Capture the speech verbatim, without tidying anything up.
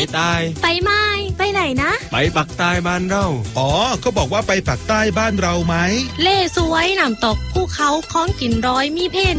ใต้ไปไม้ไปไหนนะไปปักใต้บ้านเราอ๋อเขาบอกว่าไปปักใต้บ้านเราไหมเล่สวยน้ำตกภูเขาของกินร้อยมีเพ